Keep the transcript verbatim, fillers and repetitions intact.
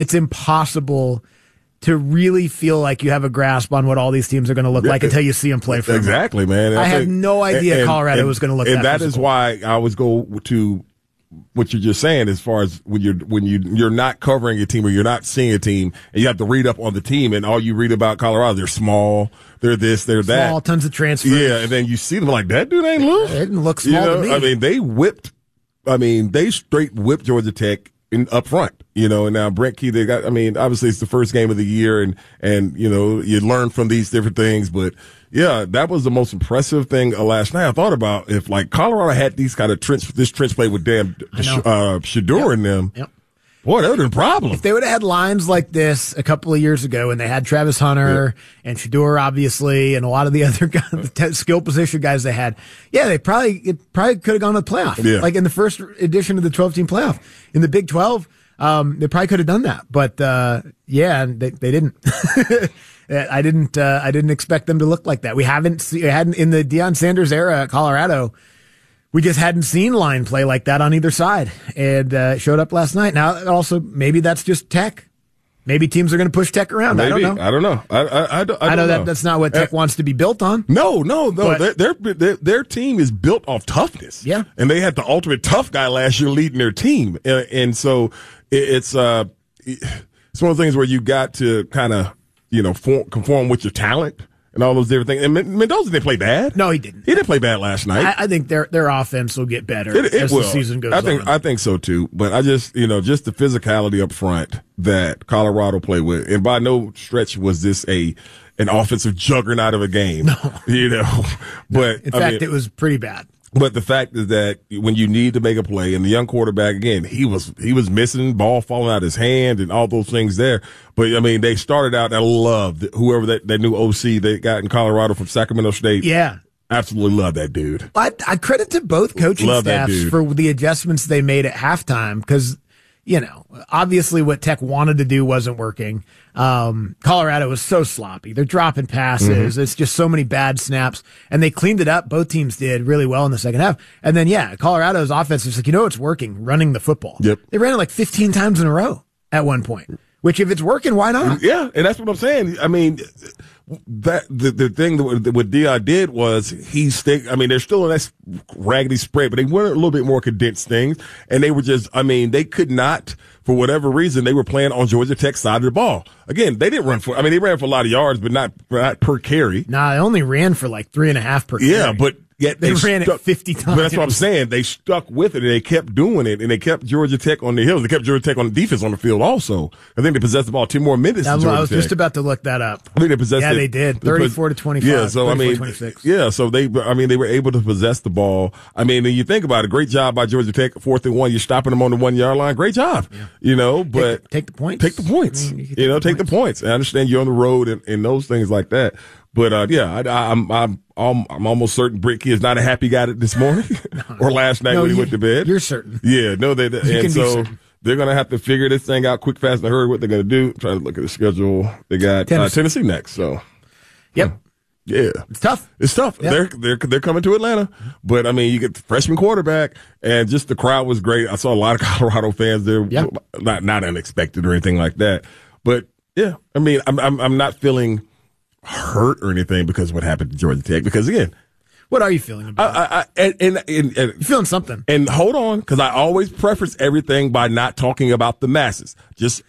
it's impossible to really feel like you have a grasp on what all these teams are going to look like until you see them play for exactly, man. I, I think, had no idea and, Colorado and, was going to look and that that physical. is why I always go to what you're just saying as far as when you're when you you're not covering a team or you're not seeing a team and you have to read up on the team and all you read about Colorado, they're small, they're this, they're that. Small, tons of transfers. Yeah, and then you see them like, that dude ain't loose. It didn't look small you know? to me. I mean, they whipped, I mean, they straight whipped Georgia Tech in up front, you know, and now Brent Key, they got, I mean, obviously it's the first game of the year and, and, you know, you learn from these different things, but yeah, that was the most impressive thing uh, last night. I thought about if like Colorado had these kind of trench, this trench play with damn, uh, Shedeur yep. in them. Yep. Boy, that would have been a problem. If they would have had lines like this a couple of years ago and they had Travis Hunter yeah. and Shedeur, obviously, and a lot of the other guys, the t- skill position guys they had, yeah, they probably, it probably could have gone to the playoff. Yeah. Like in the first edition of the twelve-team playoff. In the Big twelve, um, they probably could have done that. But, uh, yeah, they, they didn't. I didn't, uh, I didn't expect them to look like that. We haven't seen, hadn't, in the Deion Sanders era at Colorado, we just hadn't seen line play like that on either side, and uh, it showed up last night. Now, also, maybe that's just Tech. Maybe teams are going to push Tech around. Maybe. I don't know. I don't know. I, I, I, don't, I, I know don't that know. that's not what Tech uh, wants to be built on. No, no, no. But, their, their, their, their team is built off toughness. Yeah. And they had the ultimate tough guy last year leading their team. And, and so it, it's, uh, it's one of the things where you got to kind of, you know, form, conform with your talent. And all those different things. And Mendoza didn't play bad. No, he didn't. He didn't play bad last night. I, I think their their offense will get better it, it as will. the season goes I think, on. I think so too. But I just, you know, just the physicality up front that Colorado played with. And by no stretch was this a an offensive juggernaut of a game. No. You know, but in I fact, mean, it was pretty bad. But the fact is that when you need to make a play, and the young quarterback, again, he was he was missing, ball falling out of his hand and all those things there. But, I mean, they started out, I loved whoever that, that new O C they got in Colorado from Sacramento State. Yeah. Absolutely love that dude. I, I credit to both coaching love staffs for the adjustments they made at halftime because, you know, obviously what Tech wanted to do wasn't working. Um, Colorado was so sloppy. They're dropping passes. Mm-hmm. It's just so many bad snaps. And they cleaned it up. Both teams did really well in the second half. And then, yeah, Colorado's offense is like, you know, it's working, running the football. Yep. They ran it like fifteen times in a row at one point, which if it's working, why not? Yeah, and that's what I'm saying. I mean, that the, the thing that what Deion did was he stayed. I mean, they're still in that raggedy spread, but they went a little bit more condensed things, and they were just. I mean, they could not, for whatever reason, they were playing on Georgia Tech's side of the ball. Again, they didn't run for. I mean, they ran for a lot of yards, but not, not per carry. Nah, they only ran for like three and a half per carry. Yeah, but. Yet they, they ran stuck, it fifty times. But that's what I'm saying. They stuck with it, and they kept doing it, and they kept Georgia Tech on the hills. They kept Georgia Tech on the defense on the field also. I think they possessed the ball ten more minutes than Georgia I was Tech. just about to look that up. I think they possessed yeah, it. they did. thirty-four to twenty-five. Yeah, so I mean, twenty-six. yeah, so they, I mean, they were able to possess the ball. I mean, and you think about it, great job by Georgia Tech, fourth and one. You're stopping them on the one yard line. Great job. Yeah. You know, but take, take the points. Take the points. I mean, you, you know, the take points. the points. I understand you're on the road and, and those things like that. But, uh, yeah, I, I, I'm, I'm, I'm, I'm almost certain Bricky is not a happy guy this morning no, or last night no, when he you, went to bed. You're certain. Yeah, no, they, they and so they're going to have to figure this thing out quick, fast, and hurry what they're going to do. I'm trying to look at the schedule. They got Tennessee, uh, Tennessee next. So, yep. Yeah. It's tough. It's tough. Yep. They're, they're, they're coming to Atlanta. But, I mean, you get the freshman quarterback, and just the crowd was great. I saw a lot of Colorado fans there. Yep. Not, not unexpected or anything like that. But, yeah, I mean, I'm, I'm, I'm not feeling hurt or anything because of what happened to Georgia Tech. Because, again, what are you feeling about? I, I, and, and, and, and you feeling something? And hold on, because I always preface everything by not talking about the masses. Just